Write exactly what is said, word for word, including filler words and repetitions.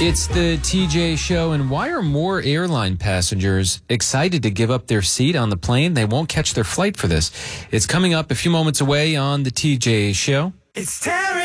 It's the T J Show, and why are more airline passengers excited to give up their seat on the plane? They won't catch their flight for this. It's coming up a few moments away on the T J Show. It's Terry.